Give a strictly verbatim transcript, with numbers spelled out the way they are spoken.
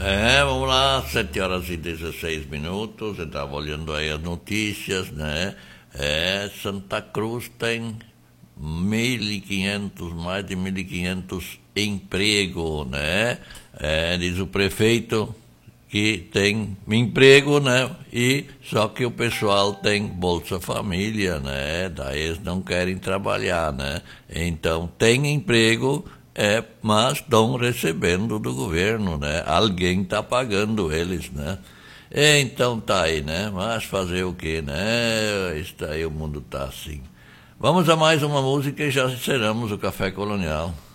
É, vamos lá, sete horas e dezesseis minutos, eu estava olhando aí as notícias, né? É, Santa Cruz tem mil e quinhentos, mais de mil e quinhentos empregos, né? É, diz o prefeito que tem emprego, né? E só que o pessoal tem Bolsa Família, né? Daí eles não querem trabalhar, né? Então tem emprego, é, mas estão recebendo do governo, né? Alguém está pagando eles, né? Então tá aí, né? Mas fazer o quê, né? Está aí, o mundo tá assim. Vamos a mais uma música e já encerramos o Café Colonial.